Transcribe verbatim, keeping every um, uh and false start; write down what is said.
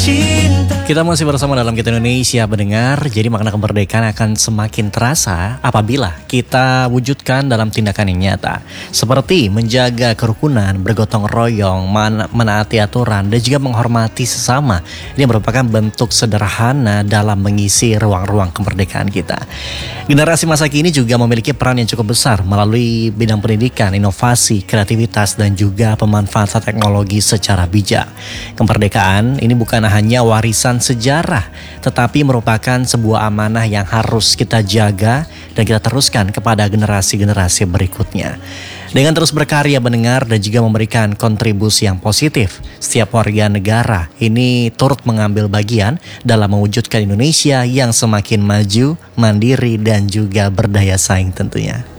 Kita masih bersama dalam Kita Indonesia mendengar. Jadi makna kemerdekaan akan semakin terasa apabila kita wujudkan dalam tindakan yang nyata, seperti menjaga kerukunan, bergotong royong, men- menaati aturan, dan juga menghormati sesama. Ini merupakan bentuk sederhana dalam mengisi ruang-ruang kemerdekaan kita. Generasi masa kini juga memiliki peran yang cukup besar melalui bidang pendidikan, inovasi, kreativitas, dan juga pemanfaatan teknologi secara bijak. Kemerdekaan ini bukan hanya warisan sejarah, tetapi merupakan sebuah amanah yang harus kita jaga dan kita teruskan kepada generasi-generasi berikutnya. Dengan terus berkarya mendengar dan juga memberikan kontribusi yang positif, setiap warga negara ini turut mengambil bagian dalam mewujudkan Indonesia yang semakin maju, mandiri, dan juga berdaya saing tentunya.